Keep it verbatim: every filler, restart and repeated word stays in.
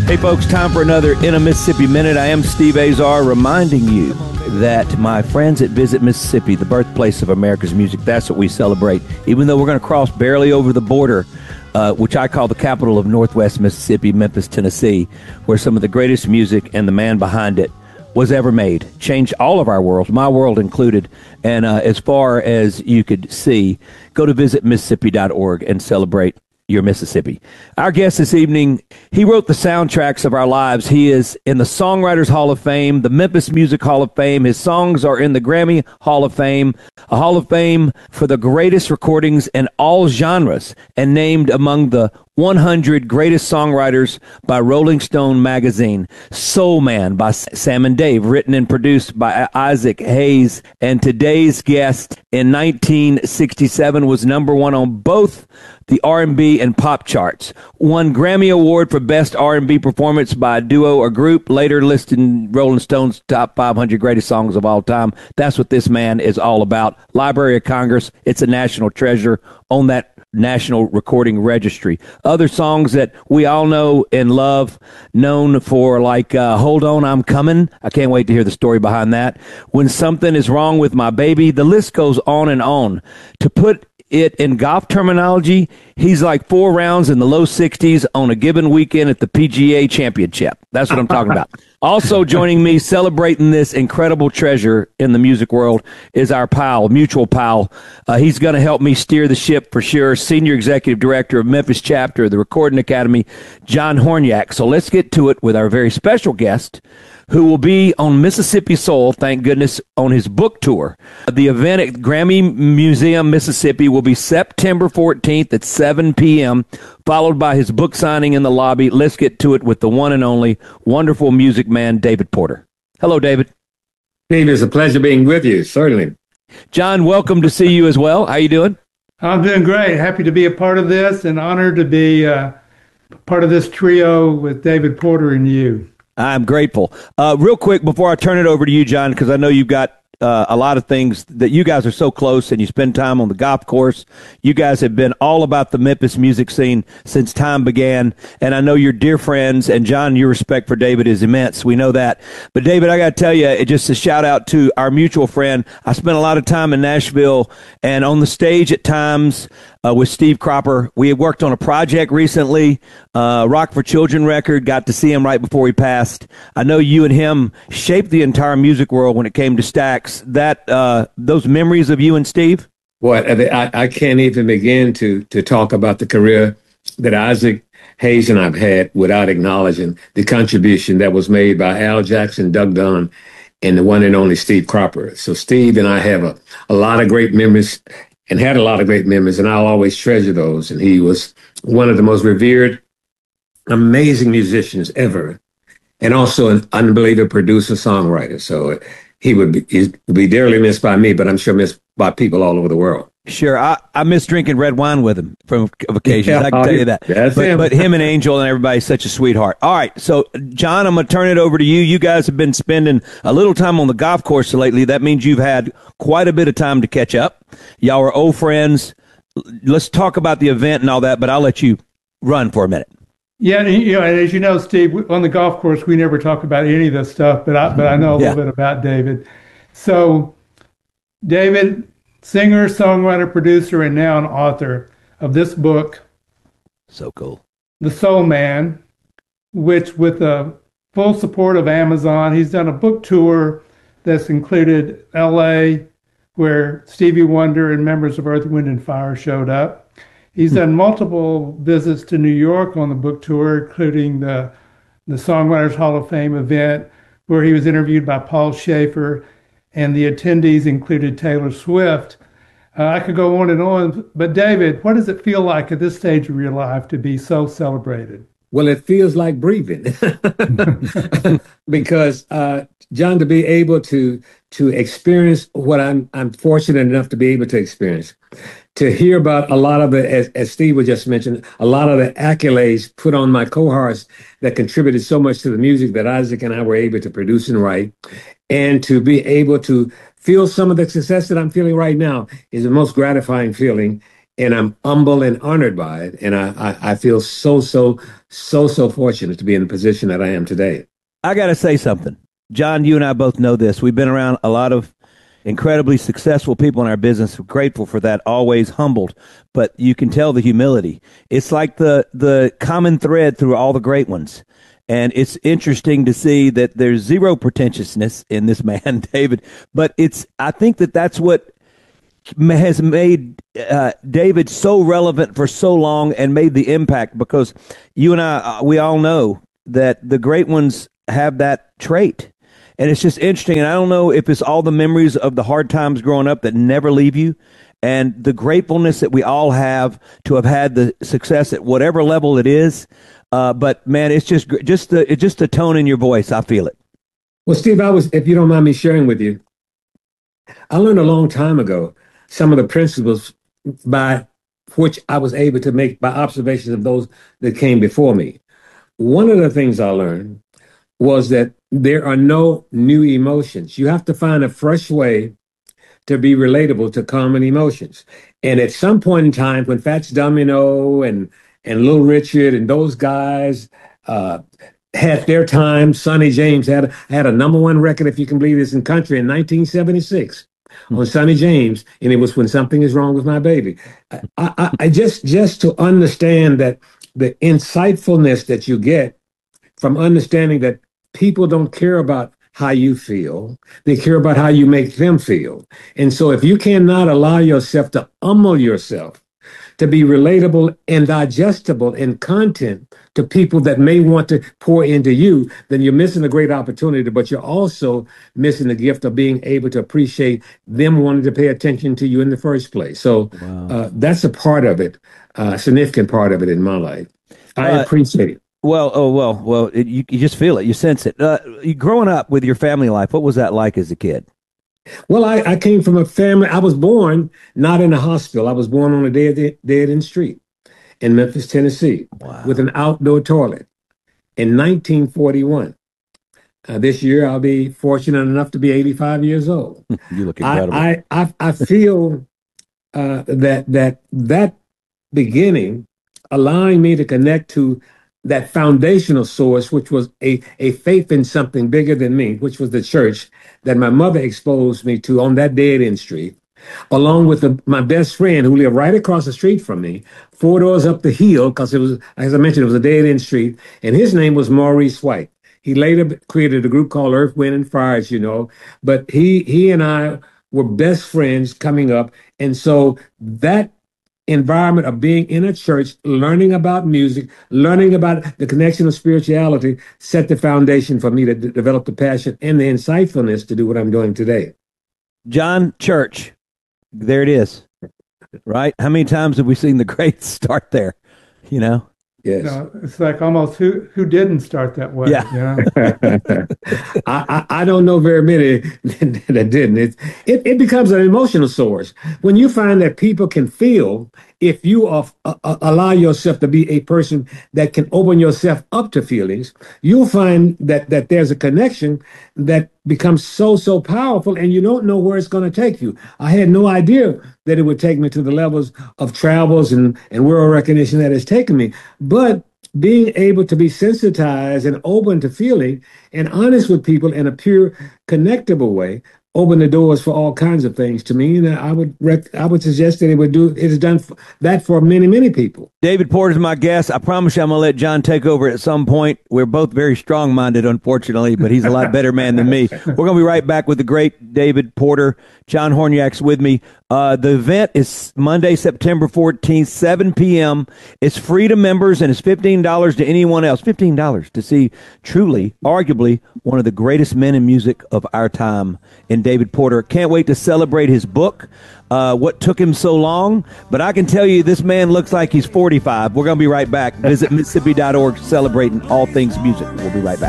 Hey folks, time for another In a Mississippi Minute. I am Steve Azar reminding you that my friends at Visit Mississippi, the birthplace of America's music, that's what we celebrate. Even though we're going to cross barely over the border, uh, which I call the capital of Northwest Mississippi, Memphis, Tennessee, where some of the greatest music and the man behind it was ever made. Changed all of our worlds, my world included. And uh, as far as you could see, go to visit mississippi dot org and celebrate your Mississippi. Our guest this evening, he wrote the soundtracks of our lives. He is in the Songwriters Hall of Fame, the Memphis Music Hall of Fame. His songs are in the Grammy Hall of Fame, a Hall of Fame for the greatest recordings in all genres, and named among the one hundred greatest songwriters by Rolling Stone magazine. Soul Man by Sam and Dave, written and produced by Isaac Hayes. And today's guest in nineteen sixty-seven was number one on both the R and B and pop charts. Won Grammy Award for Best R and B Performance by a Duo or Group, later listed in Rolling Stone's Top five hundred Greatest Songs of All Time. That's what this man is all about. Library of Congress, it's a national treasure on that National Recording Registry. Other songs that we all know and love, known for like uh, Hold On, I'm Coming. I can't wait to hear the story behind that. When Something Is Wrong With My Baby. The list goes on and on. To put it in golf terminology, he's like four rounds in the low sixties on a given weekend at the P G A Championship. That's what I'm talking about. Also joining me, celebrating this incredible treasure in the music world, is our pal, mutual pal. Uh, he's going to help me steer the ship for sure. Senior Executive Director of Memphis Chapter of the Recording Academy, John Hornyak. So let's get to it with our very special guest, who will be on Mississippi Soul, thank goodness, on his book tour. The event at Grammy Museum, Mississippi, will be September fourteenth at seven p.m., followed by his book signing in the lobby. Let's get to it with the one and only wonderful music man, David Porter. Hello, David. Steve, it's a pleasure being with you, certainly. John, welcome to see you as well. How you doing? I'm doing great. Happy to be a part of this and honored to be uh, part of this trio with David Porter and you. I'm grateful. Uh, real quick, before I turn it over to you, John, because I know you've got uh, a lot of things that you guys are so close and you spend time on the golf course. You guys have been all about the Memphis music scene since time began. And I know you're dear friends. And John, your respect for David is immense. We know that. But David, I got to tell you, just a shout out to our mutual friend. I spent a lot of time in Nashville and on the stage at times uh, with Steve Cropper. We had worked on a project recently, uh, Rock for Children record. Got to see him right before he passed. I know you and him shaped the entire music world when it came to Stax. That uh, those memories of you and Steve? Boy, I, I can't even begin to to talk about the career that Isaac Hayes and I've had without acknowledging the contribution that was made by Al Jackson, Doug Dunn, and the one and only Steve Cropper. So Steve and I have a, a lot of great memories and had a lot of great memories, and I'll always treasure those. And he was one of the most revered, amazing musicians ever, and also an unbelievable producer, songwriter. So he would be, he'd be dearly missed by me, but I'm sure missed by people all over the world. Sure. I, I miss drinking red wine with him from occasions. Yeah, I can tell you that. That's but, him. but him and Angel and everybody's such a sweetheart. All right. So, John, I'm going to turn it over to you. You guys have been spending a little time on the golf course lately. That means you've had quite a bit of time to catch up. Y'all are old friends. Let's talk about the event and all that, but I'll let you run for a minute. Yeah, you know, and as you know, Steve, on the golf course, we never talk about any of this stuff, but I, but I know a yeah. little bit about David. So, David, singer, songwriter, producer, and now an author of this book. So cool. The Soul Man, which with the full support of Amazon, he's done a book tour that's included L A, where Stevie Wonder and members of Earth, Wind and Fire showed up. He's done multiple visits to New York on the book tour, including the, the Songwriters Hall of Fame event, where he was interviewed by Paul Schaefer, and the attendees included Taylor Swift. Uh, I could go on and on, but David, what does it feel like at this stage of your life to be so celebrated? Well, it feels like breathing because, uh, John, to be able to to experience what I'm I'm fortunate enough to be able to experience, to hear about a lot of the, as, as Steve was just mentioned, a lot of the accolades put on my cohorts that contributed so much to the music that Isaac and I were able to produce and write, and to be able to feel some of the success that I'm feeling right now is the most gratifying feeling. and I'm humbled and honored by it. And I, I, I feel so, so, so, so fortunate to be in the position that I am today. I got to say something. John, you and I both know this. We've been around a lot of incredibly successful people in our business. We're grateful for that, always humbled. But you can tell the humility. It's like the, the common thread through all the great ones. And it's interesting to see that there's zero pretentiousness in this man, David. But it's, I think that that's what has made uh, David so relevant for so long and made the impact, because you and I, uh, we all know that the great ones have that trait. And it's just interesting. And I don't know if it's all the memories of the hard times growing up that never leave you, and the gratefulness that we all have to have had the success at whatever level it is. Uh, but man, it's just just the it's just the tone in your voice. I feel it. Well, Steve, I was, if you don't mind me sharing with you, I learned a long time ago some of the principles by which I was able to make by observations of those that came before me. One of the things I learned was that there are no new emotions. You have to find a fresh way to be relatable to common emotions. And at some point in time, when Fats Domino and and Little Richard and those guys uh, had their time, Sonny James had had a number one record, if you can believe this, in country in nineteen seventy-six mm-hmm. on Sonny James, and it was When Something Is Wrong with My Baby. I, I, I just just to understand that the insightfulness that you get from understanding that people don't care about how you feel. They care about how you make them feel. And so if you cannot allow yourself to humble yourself, to be relatable and digestible in content to people that may want to pour into you, then you're missing a great opportunity, but you're also missing the gift of being able to appreciate them wanting to pay attention to you in the first place. So wow. uh, that's a part of it, a uh, significant part of it in my life. I uh, appreciate it. Well, oh, well, well, it, you, you just feel it. You sense it. Uh, you, growing up with your family life, what was that like as a kid? Well, I, I came from a family. I was born not in a hospital. I was born on a dead, dead end street in Memphis, Tennessee, wow. with an outdoor toilet in nineteen forty-one. Uh, this year, I'll be fortunate enough to be eighty-five years old. You look incredible. I, I, I, I feel uh, that that that beginning, allowing me to connect to that foundational source, which was a, a faith in something bigger than me, which was the church that my mother exposed me to on that dead end street, along with the, my best friend who lived right across the street from me, four doors up the hill, because it was, as I mentioned, it was a dead end street, and his name was Maurice White. He later created a group called Earth, Wind, and Fires, you know, but he he and I were best friends coming up, and so that environment of being in a church, learning about music, learning about the connection of spirituality, set the foundation for me to d- develop the passion and the insightfulness to do what I'm doing today. John, church, there it is, right? How many times have we seen the greats start there, you know? Yes. You know, it's like almost who who didn't start that way. Yeah. You know? I, I I don't know very many that didn't. It, it it becomes an emotional source when you find that people can feel if you are, uh, allow yourself to be a person that can open yourself up to feelings. You'll find that that there's a connection that becomes so so powerful, and you don't know where it's going to take you. I had no idea that it would take me to the levels of travels and and world recognition that it's taken me. But being able to be sensitized and open to feeling and honest with people in a pure, connectable way open the doors for all kinds of things to me. And I would rec- I would suggest that it would do, it has done f- that for many, many people. David Porter is my guest. I promise you I'm going to let John take over at some point. We're both very strong-minded, unfortunately, but he's a lot better man than me. We're going to be right back with the great David Porter. John Horniak's with me. Uh, the event is Monday, September fourteenth, seven p.m. It's free to members, and it's fifteen dollars to anyone else. fifteen dollars to see truly, arguably, one of the greatest men in music of our time in David Porter. Can't wait to celebrate his book, uh, What Took Him So Long. But I can tell you this man looks like he's forty-five. We're going to be right back. Visit Mississippi dot org, celebrating all things music. We'll be right back.